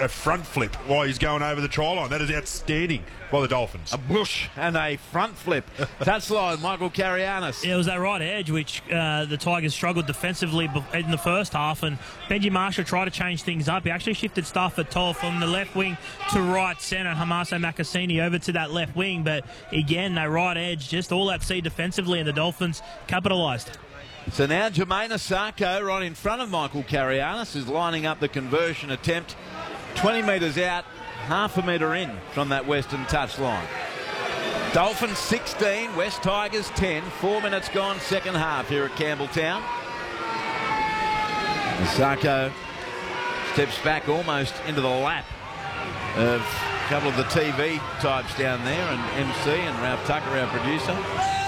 a front flip while he's going over the try line. That is outstanding by the Dolphins. A bush and a front flip. Touchline, Michael Carianis. Yeah, it was that right edge which the Tigers struggled defensively in the first half, and Benji Marshall tried to change things up. He actually shifted Stafford Toll from the left wing to right centre, Hamaso Makasini over to that left wing, but again, that right edge, just all at sea defensively, and the Dolphins capitalised. So now Jermaine Asako, right in front of Michael Carianis, is lining up the conversion attempt 20 metres out, half a metre in from that western touchline. Dolphins 16, West Tigers 10. 4 minutes gone, second half here at Campbelltown. Asako steps back almost into the lap of a couple of the TV types down there, and MC and Ralph Tucker, our producer.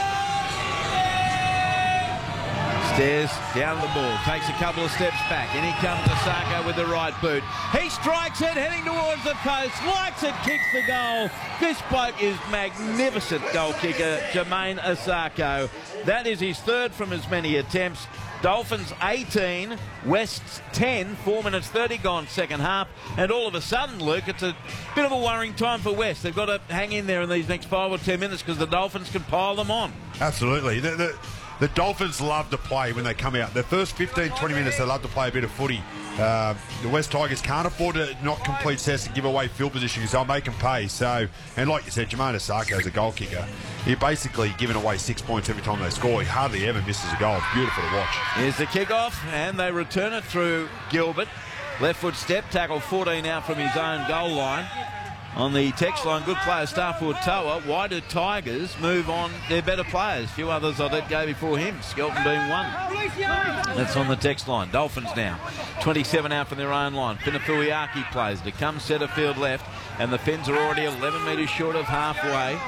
Stares down the ball, takes a couple of steps back. In he comes Asako with the right boot. He strikes it, heading towards the post, likes it, kicks the goal. This bloke is magnificent goal kicker, Jermaine Asako. That is his third from as many attempts. Dolphins 18, West's 10, 4 minutes 30 gone second half, and all of a sudden, Luke, it's a bit of a worrying time for West. They've got to hang in there in these next 5 or 10 minutes because the Dolphins can pile them on. Absolutely. The Dolphins love to play when they come out. The first 15, 20 minutes, they love to play a bit of footy. The West Tigers can't afford to not complete sets and give away field position because they'll make them pay. So, and like you said, Jermaine Asako is a goal kicker. He's basically giving away 6 points every time they score. He hardly ever misses a goal. It's beautiful to watch. Here's the kickoff, and they return it through Gilbert. Left foot step, tackle 14 out from his own goal line. On the text line, good player Stafford Toa. Why do Tigers move on their better players? A few others I let go before him, Skelton being one. That's on the text line. Dolphins now. 27 out from their own line. Finafuiaki plays to come centre field left, and the Finns are already 11 metres short of halfway.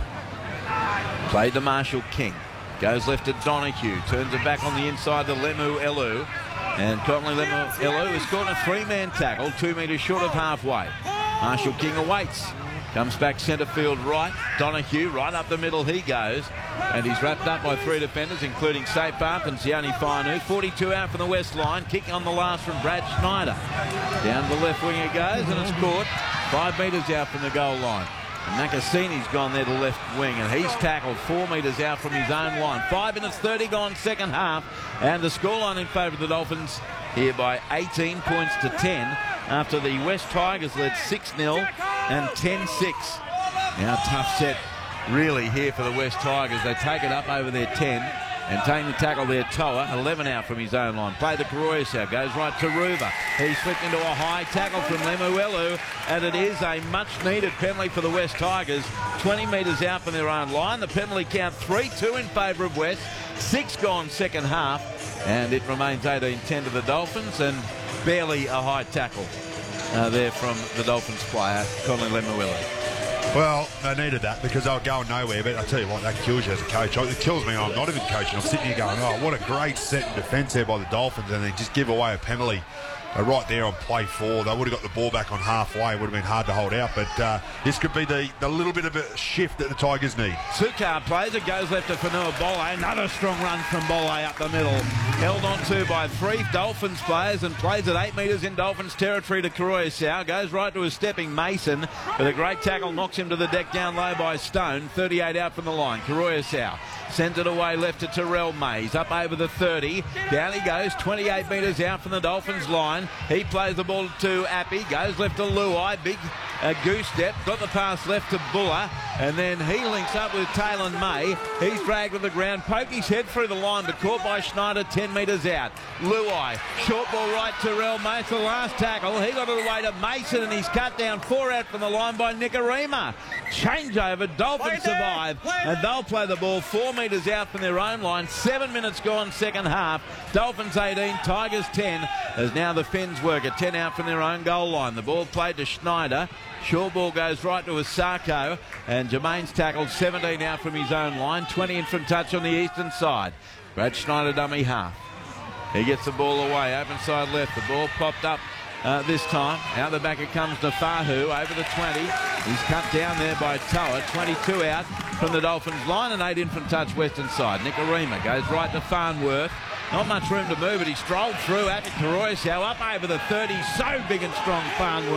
Played to Marshall King. Goes left to Donahue. Turns it back on the inside to Lemu Elu. And Conley Lemu Elu has scored a 3-man tackle, 2 metres short of halfway. Marshall King awaits. Comes back centre field right. Donahue right up the middle he goes. And he's wrapped up by 3 defenders, including Sapart and Sione Fainu. 42 out from the west line. Kick on the last from Brad Schneider. Down the left wing it goes, and it's caught 5 metres out from the goal line. And Makasini's gone there to left wing, and he's tackled 4 metres out from his own line. 5 minutes 30 gone second half, and the scoreline in favour of the Dolphins here by 18 points to 10 after the West Tigers led 6-0 and 10-6. Now tough set really here for the West Tigers. They take it up over their 10 and taking the tackle there, Toa, 11 out from his own line. Play the Karoyasau, goes right to Ruva. He slipped into a high tackle from Lemuelu, and it is a much-needed penalty for the West Tigers. 20 metres out from their own line. The penalty count 3-2 in favour of West. 6 gone second half, and it remains 18-10 to the Dolphins, and barely a high tackle there from the Dolphins player, Conley Lemuelu. Well, they needed that because they were going nowhere, but I tell you what, that kills you as a coach. It kills me. I'm not even coaching. I'm sitting here going, oh, what a great set and defence there by the Dolphins, and they just give away a penalty right there on play 4. They would have got the ball back on halfway. It would have been hard to hold out, but this could be the little bit of a shift that the Tigers need. Sukar plays it, goes left to Fanua Bolle. Another strong run from Bolle up the middle. Held on to by 3 Dolphins players and plays at 8 metres in Dolphins territory to Karoyasau. Goes right to a stepping Mason, but a great tackle knocks him to the deck down low by Stone. 38 out from the line. Karoyasau sends it away left to Terrell Mays. Up over the 30. Down he goes, 28 metres out from the Dolphins line. He plays the ball to Appy. Goes left to Luai. Big goose step. Got the pass left to Buller. And then he links up with Taylor May. He's dragged to the ground. Poked his head through the line, but caught by Schneider 10 metres out. Luai. Short ball right to Terrell Mays. The last tackle. He got it away to Mason, and he's cut down 4 out from the line by Nikorima. Changeover. Dolphins survive. And they'll play the ball 4 metres out from their own line. 7 minutes gone second half. Dolphins 18, Tigers 10. As now the Finns work at 10 out from their own goal line. The ball played to Schneider. Short ball goes right to Asako, and Jermaine's tackled 17 out from his own line. 20 in from touch on the eastern side. Brad Schneider dummy half. He gets the ball away, open side left. The ball popped up this time. Out the back it comes to Fahu over the 20. He's cut down there by Toa. 22 out from the Dolphins line, and 8 in from touch western side. Nikorima goes right to Farnworth. Not much room to move, but he strolled through at Karoyasau up over the 30. So big and strong Farnworth.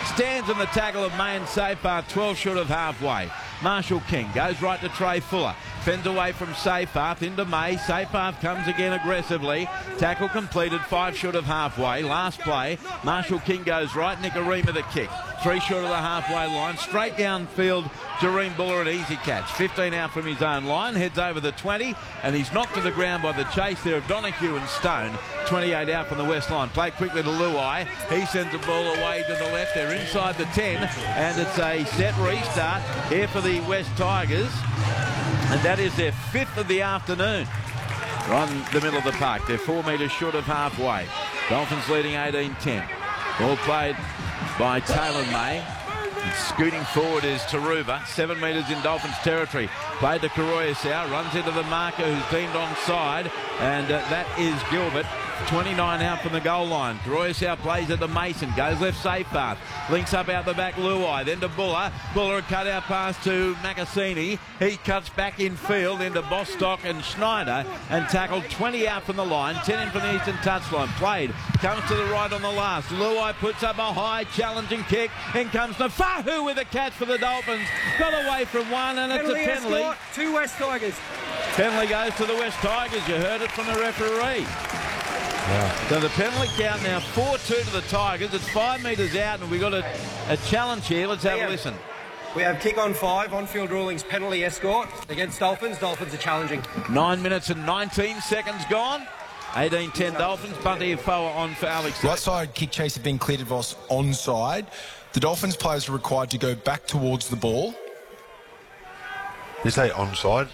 Stands in the tackle of May and Safepath, 12 short of halfway. Marshall King goes right to Trey Fuller. Fends away from Safepath into May. Safepath comes again aggressively. Tackle completed, 5 short of halfway. Last play, Marshall King goes right. Nicarima the kick. 3 short of the halfway line. Straight downfield, Jareem Buller an easy catch. 15 out from his own line. Heads over the 20 and he's knocked to the ground by the chase there of Donahue and Stone. 28 out from the west line. Played quickly to Luai. He sends the ball away to the left. They're inside the 10 and it's a set restart here for the West Tigers. And that is their 5th of the afternoon. Right in the middle of the park. They're 4 metres short of halfway. Dolphins leading 18-10. Ball played by Taylor May. And scooting forward is Taruva. 7 metres in Dolphins territory. Played to Karoyasau. Runs into the marker who's deemed onside. And that is Gilbert. 29 out from the goal line. Karoyasau plays it to Mason. Goes left Safepath. Links up out the back Luai. Then to Buller. Buller a cut out pass to Macassini. He cuts back in field into Bostock and Schneider. And tackled 20 out from the line. 10 in from the eastern touchline. Played. Comes to the right on the last. Luai puts up a high challenging kick. In comes Nafahu with a catch for the Dolphins. Got away from one and it's a penalty. 2 West Tigers. Penalty goes to the West Tigers. You heard it from the referee. Yeah. So the penalty count now 4-2 to the Tigers. It's 5 metres out and we've got a challenge here. Let's have a listen. We have kick on 5, on-field rulings, penalty escort against Dolphins. Dolphins are challenging. 9 minutes and 19 seconds gone. 18-10 Dolphins. Bunty Foa on for Alex. Right side kick chase have been cleared of us onside. The Dolphins players are required to go back towards the ball. You say onside?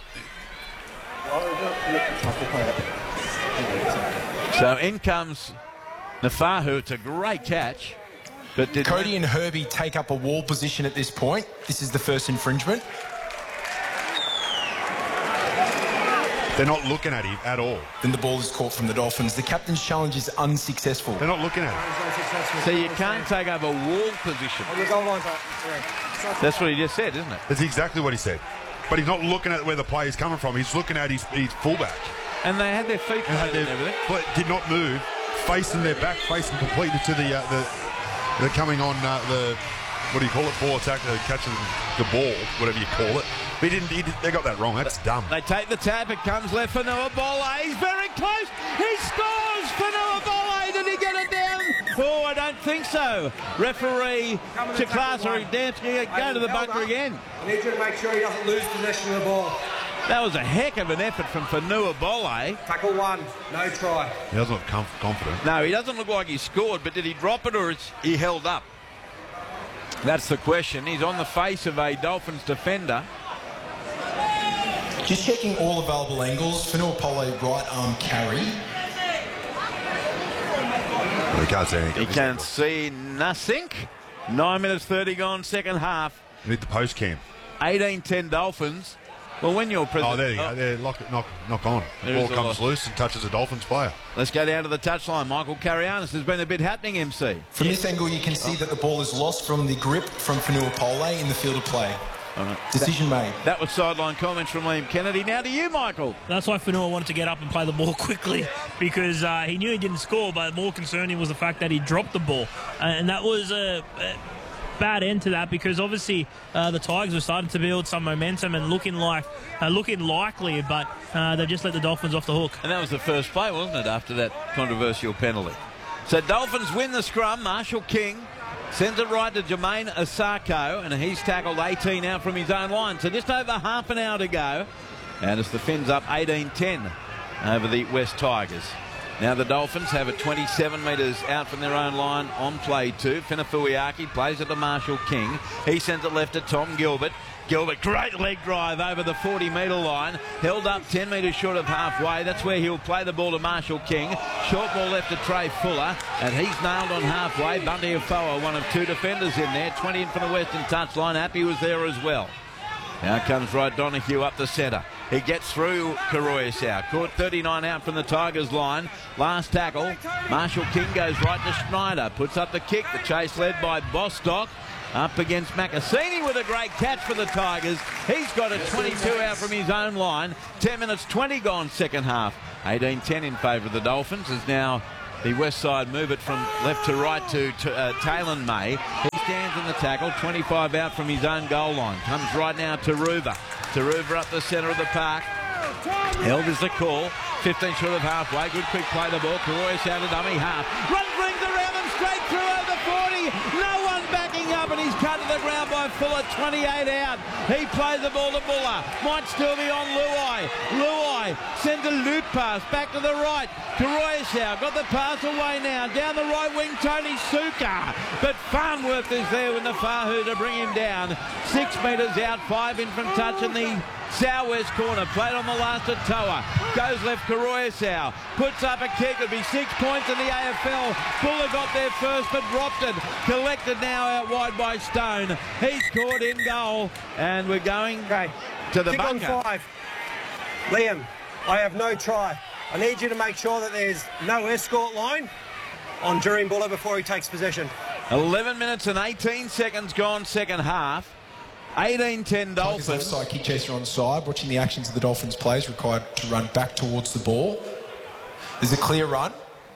So in comes Nafahu. It's a great catch. But did Cody and Herbie take up a wall position at this point. This is the first infringement. They're not looking at him at all. Then the ball is caught from the Dolphins. The captain's challenge is unsuccessful. They're not looking at him. So you can't take up a wall position. On the goal line, That's what he just said, isn't it? That's exactly what he said. But he's not looking at where the player's coming from. He's looking at his fullback. And they had their feet planted and everything. But did not move, facing their back, facing completely to they're coming on the, what do you call it, ball attack, catching the ball, whatever you call it. But they got that wrong. That's dumb. They take the tap. It comes left for Nuabole. He's very close. He scores for Nuabole. Did he get it down? Oh, I don't think so. Referee Chiklasari Damsky go to the bunker again. I need you to make sure he doesn't lose possession of the ball. That was a heck of an effort from Nuabole. Tackle 1, no try. He doesn't look confident. No, he doesn't look like he scored, but did he drop it or he held up? That's the question. He's on the face of a Dolphins defender. Just checking all available angles. Fanuapole right arm carry. Well, he can't see anything. He can't see nothing. 9 minutes 30 gone, second half. You need the post cam. 18-10 Dolphins. Well, when you're president... Oh, there you go. There, knock on. The ball comes loose and touches a Dolphins player. Let's go down to the touchline. Michael Karianis. There's been a bit happening, MC. From this angle, you can see that the ball is lost from the grip from Fanuapole in the field of play. Decision made. That was sideline comments from Liam Kennedy. Now to you, Michael. That's why Fanua wanted to get up and play the ball quickly, because he knew he didn't score, but more concerning was the fact that he dropped the ball. And that was a bad end to that, because obviously the Tigers were starting to build some momentum and looking likely, but they just let the Dolphins off the hook. And that was the first play, wasn't it, after that controversial penalty? So Dolphins win the scrum. Marshall King sends it right to Jermaine Asako, and he's tackled 18 out from his own line. So just over half an hour to go, and it's the Finns up 18-10 over the West Tigers. Now the Dolphins have it 27 metres out from their own line on play 2. Finafuiaki plays it to Marshall King. He sends it left to Tom Gilbert. Gilbert, great leg drive over the 40-metre line. Held up 10 metres short of halfway. That's where he'll play the ball to Marshall King. Short ball left to Trey Fuller, and he's nailed on halfway. Bunty Afoa, one of 2 defenders in there. 20 in from the western touchline. Happy was there as well. Now comes Rod Donahue up the centre. He gets through Karoyasau. Caught 39 out from the Tigers line. Last tackle. Marshall King goes right to Schneider. Puts up the kick. The chase led by Bostock. Up against Macassini with a great catch for the Tigers. He's got a 22 out from his own line. 10 minutes 20 gone second half. 18-10 in favour of the Dolphins as now the west side move it from left to right to Taylor May. He's stands in the tackle, 25 out from his own goal line. Comes right now to Ruva. Taruva up the centre of the park. Held is the call. 15 short of halfway. Good quick play the ball. Karoyas out of dummy half. Runs rings around him straight through over 40. No one backing up, and he's cut to the ground by Fuller. 28 out. He plays the ball to Buller. Might still be on Luai. Luai sends a loop pass back to the right. Karoyas got the pass away now. Down the right wing, Tony Suka. But Farnworth is there with the Fahu to bring him down. 6 metres out, 5 in from touch in the southwest corner. Played on the last at Toa. Goes left, Karoyasau. Puts up a kick. It'll be 6 points in the AFL. Buller got there first but dropped it. Collected now out wide by Stone. He's caught in goal. And we're going to the bunker. On 5. Liam, I have no try. I need you to make sure that there's no escort line on Jurien Buller before he takes possession. 11 minutes and 18 seconds gone second half. 18-10 Dolphins. Left side kick chaser on side. Watching the actions of the Dolphins players, required to run back towards the ball. There's a clear run.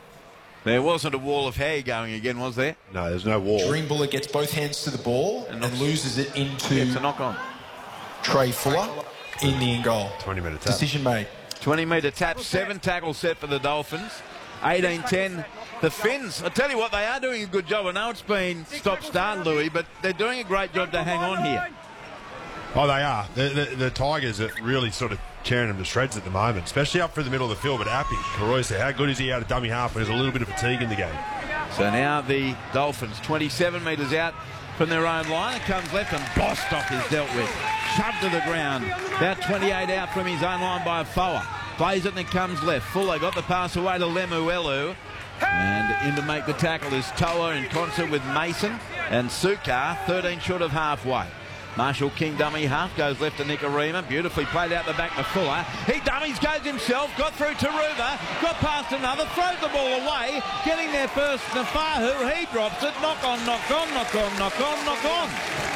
There wasn't a wall of hair going again, was there? No, there's no wall. Jurien Buller gets both hands to the ball and loses it into it's a knock on. Trey Fuller in the end goal. 20-metre tap. Decision made. 20-metre tap, 7 tackles set for the Dolphins. 18-10. The Finns, I tell you what, they are doing a good job. I know it's been stop-start, Louis, but they're doing a great job to hang on here. Oh, they are. The Tigers are really sort of tearing them to shreds at the moment, especially up through the middle of the field. But Appy, Karoyas, how good is he out of dummy half when there's a little bit of fatigue in the game? So now the Dolphins, 27 metres out from their own line. It comes left and Bostock is dealt with. Shoved to the ground. About 28 out from his own line by Foa. Plays it and it comes left. Fuller got the pass away to Lemuelu. And in to make the tackle is Toa in concert with Mason and Suka, 13 short of halfway. Marshall King dummy half, goes left to Nicarima. Beautifully played out the back to Fuller. He dummies, goes himself, got through to Ruva, got past another, throws the ball away. Getting there first, Nafahu, he drops it. Knock on, knock on, knock on, knock on, knock on.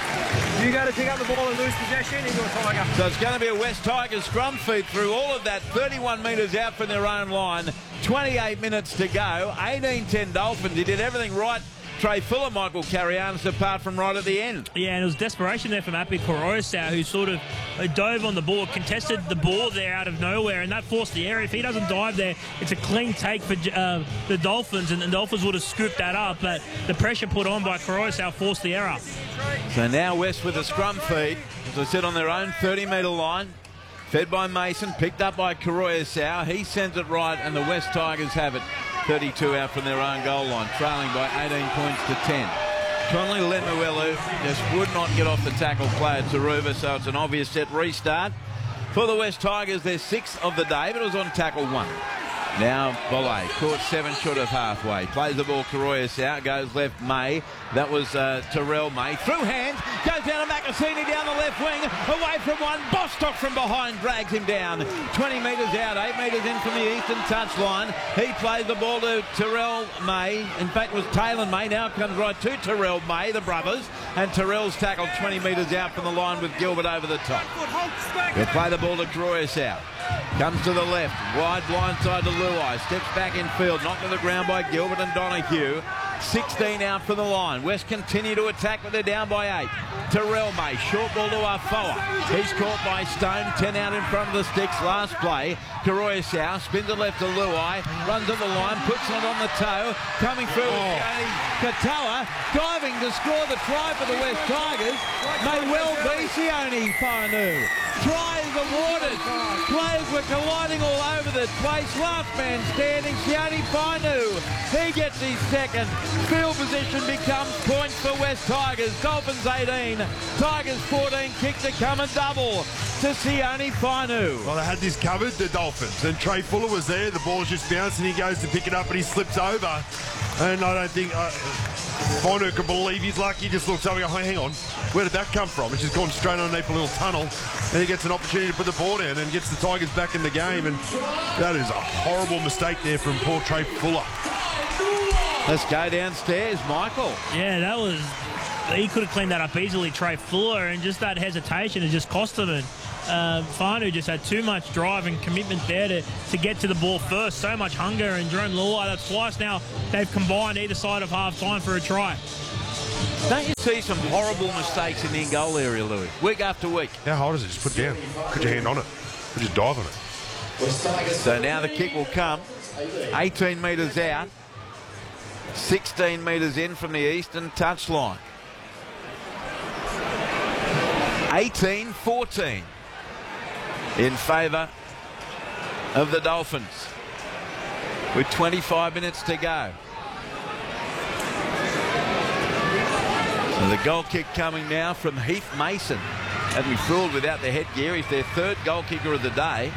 You go to pick up the ball and lose possession into a Tiger. So it's going to be a West Tigers scrum feed through all of that, 31 metres out from their own line. 28 minutes to go. 18-10 Dolphins. He did everything right. Trey Fuller, Michael Carianis, apart from right at the end. Yeah, and it was desperation there from Api Karoyasau, who sort of dove on the ball, contested the ball there out of nowhere, and that forced the error. If he doesn't dive there, it's a clean take for the Dolphins, and the Dolphins would have scooped that up, but the pressure put on by Karoyasau forced the error. So now West with a scrum feed, as I said, on their own 30-metre line. Fed by Mason, picked up by Karoyasau. He sends it right, and the West Tigers have it. 32 out from their own goal line, trailing by 18 points to 10. Conley Lemuelu just would not get off the tackle play at Taruva, so it's an obvious set restart. For the West Tigers, they're 6th of the day, but it was on tackle 1. Now Bolle, caught 7 short of halfway. Plays the ball, Karoyas out, goes left, May. That was Terrell May. Through hands, goes down to Macassini down the left wing. Away from one, Bostock from behind drags him down. 20 metres out, 8 metres in from the eastern touchline. He plays the ball to Terrell May. In fact, it was Taylor May. Now it comes right to Terrell May, the brothers. And Terrell's tackled 20 metres out from the line with Gilbert over the top. He'll play the ball to Karoyas out. Comes to the left, wide blind side to Luai, steps back in field, knocked to the ground by Gilbert and Donahue. 16 out from the line. West continue to attack, but they're down by 8. Terrell May, short ball to Afoa. He's caught by Stone, 10 out in front of the sticks. Last play, Karoyasau spins it left to Luai, runs at the line, puts it on the toe, coming through Katoa, diving to score the try for the West Tigers. May well be Sione Fainu. Try is awarded. Players were colliding all over the place. Last man standing, Sione Fainu. He gets his second. Field position becomes points for West Tigers. Dolphins 18, Tigers 14, kick to come and double to Sione Fainu. Well, they had this covered, the Dolphins, and Trey Fuller was there. The ball's just bounced and he goes to pick it up and he slips over. And I don't think Fainu can believe his luck. He just looks over and goes, hang on, where did that come from? It's just gone straight underneath a little tunnel, and he gets an opportunity to put the ball down and gets the Tigers back in the game. And that is a horrible mistake there from poor Trey Fuller. Let's go downstairs, Michael. Yeah, that was... He could have cleaned that up easily, Trey Fuller, and just that hesitation has just costed him. Fainu just had too much drive and commitment there to get to the ball first. So much hunger, and Jerome Luai, that's twice now they've combined either side of half-time for a try. Don't you see some horrible mistakes in the in-goal area, Louis? Week after week. How hard is it? Just put it down. Put your hand on it. Or just dive on it. So now the kick will come. 18 metres out. 16 metres in from the eastern touchline. 18-14 in favour of the Dolphins with 25 minutes to go. So the goal kick coming now from Heath Mason. Had me fooled without the headgear. He's their third goal kicker of the day.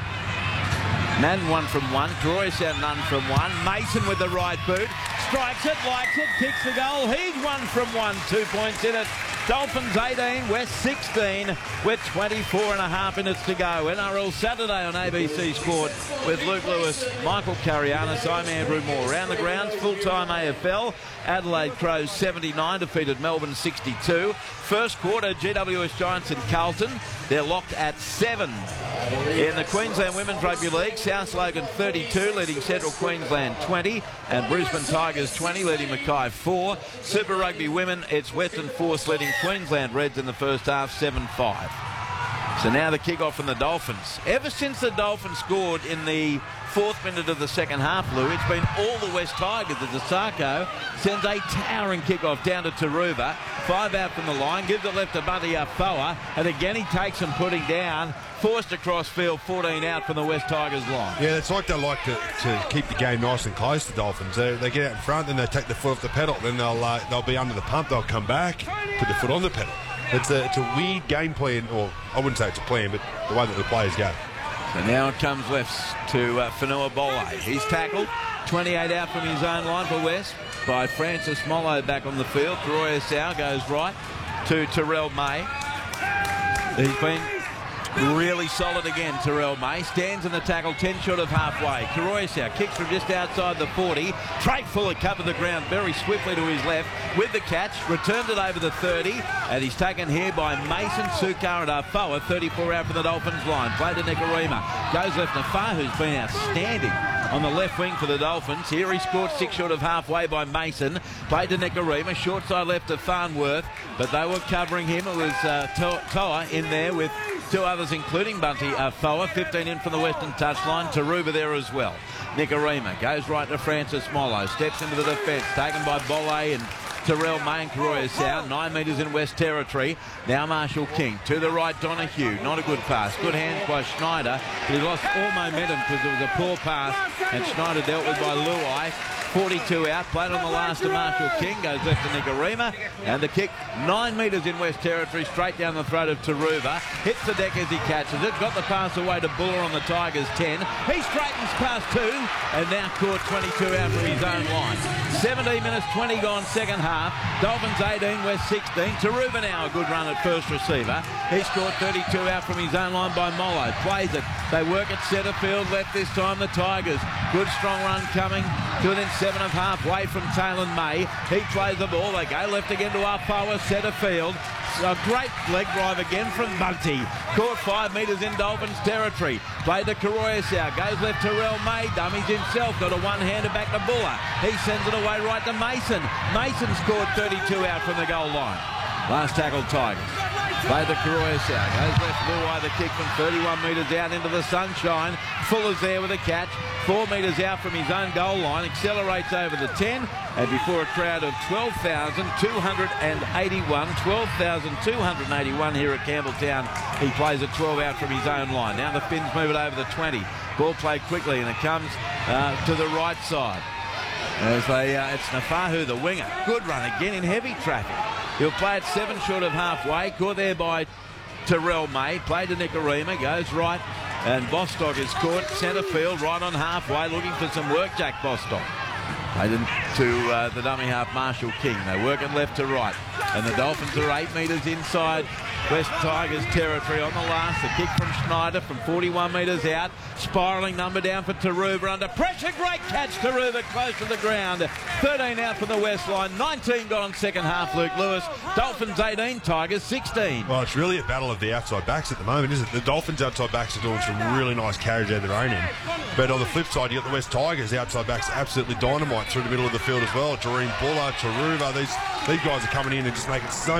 Madden 1 from 1. Croatia none from 1. Mason with the right boot. Strikes it, likes it, kicks the goal. He's 1 from 1. 2 points in it. Dolphins 18, West 16 with 24.5 minutes to go. NRL Saturday on ABC Sport with Luke Lewis, Michael Carianis. I'm Andrew Moore. Around the grounds, full-time AFL. Adelaide Crows 79, defeated Melbourne 62. First quarter, GWS Giants and Carlton. They're locked at 7. In the Queensland Women's Rugby League, South Logan 32, leading Central Queensland 20, and Brisbane Tigers 20, leading Mackay 4. Super Rugby Women, it's Western Force leading Queensland Reds in the first half 7-5. So now the kick-off from the Dolphins. Ever since the Dolphins scored in the 4th minute of the second half, Lou, it's been all the West Tigers as Asako sends a towering kick-off down to Taruva. 5 out from the line, gives it left to Bunty Afoa, and again he takes him putting down. Forced across field, 14 out from the West Tigers line. Yeah, it's like they like to keep the game nice and close, the Dolphins. They get out in front, then they take the foot off the pedal, then they'll be under the pump, they'll come back, put the foot on the pedal. It's a weird game plan, or I wouldn't say it's a plan, but the way that the players go. So now it comes left to Whanua Bole. He's tackled, 28 out from his own line for West by Francis Mollo back on the field. Karoya Sau goes right to Terrell May. He's been really solid again, Terrell May. Stands in the tackle, 10 short of halfway. Karoya kicks from just outside the 40. Trade Fuller covered the ground very swiftly to his left with the catch. Returned it over the 30. And he's taken here by Mason, Sukar and Afoa. 34 out from the Dolphins line. Played to Nicarima. Goes left to Far, who's been outstanding on the left wing for the Dolphins. Here he scored 6 short of halfway by Mason. Played to Nicarima. Short side left to Farnworth. But they were covering him. It was Toa in there with 2 others, including Bunty Afoa. 15 in from the western touchline. Taruva there as well. Nicarima goes right to Francis Mollo. Steps into the defence. Taken by Bole and Terrell May and Karoya Sau. 9 metres in West Territory. Now Marshall King. To the right, Donahue. Not a good pass. Good hands by Schneider. But he lost all momentum because it was a poor pass. And Schneider dealt with by Luai. 42 out, played on the last to Marshall King, goes left to Nicarima, and the kick 9 metres in West Territory, straight down the throat of Taruva, hits the deck as he catches it, got the pass away to Buller on the Tigers 10, he straightens past 2, and now caught 22 out from his own line. 17 minutes, 20 gone second half, Dolphins 18, West 16, Taruva now a good run at first receiver, he scored 32 out from his own line by Mollo, plays it, they work at centre field, left this time the Tigers, good strong run coming to within 7 of halfway from Taylor May. He plays the ball. They go left again to Afoa, centre field. A great leg drive again from Bunty. Caught 5 metres in Dolphins territory. Played to Karoya Sau. Goes left to Terrell May. Dummies himself. Got a one-hander back to Buller. He sends it away right to Mason. Mason scored 32 out from the goal line. Last tackle Tigers. Played to Karoya Sau. Goes left Luai, the kick from 31 metres out into the sunshine. Fuller's there with a catch. 4 metres out from his own goal line. Accelerates over the 10. And before a crowd of 12,281 here at Campbelltown, he plays at 12 out from his own line. Now the Finns move it over the 20. Ball played quickly and it comes to the right side. As it's Nafahu, the winger. Good run again in heavy traffic. He'll play it 7 short of halfway. Caught there by Terrell May. Played to Nicarima. Goes right. And Bostock is caught centre field right on halfway. Looking for some work, Jack Bostock. Played to the dummy half, Marshall King. They work it left to right. And the Dolphins are 8 metres inside West Tigers territory on the last. The kick from Schneider from 41 metres out. Spiralling number down for Taruba under pressure. Great catch, Taruba close to the ground. 13 out from the West line. 19 gone second half, Luke Lewis. Dolphins 18, Tigers 16. Well, it's really a battle of the outside backs at the moment, isn't it? The Dolphins outside backs are doing some really nice carriage out of their own end. But on the flip side, you got the West Tigers outside backs absolutely dynamite through the middle of the field as well. Jareen Buller, Taruba, these guys are coming in and just making so